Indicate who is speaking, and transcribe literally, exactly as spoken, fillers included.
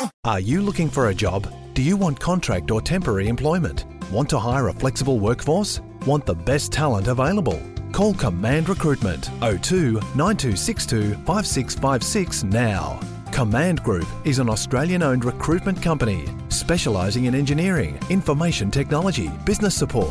Speaker 1: Are you looking for a job? Do you want contract or temporary employment? Want to hire a flexible workforce? Want the best talent available? Call Command Recruitment oh two nine two six two five six five six now. Command Group is an Australian-owned recruitment company specialising in engineering, information technology, business support,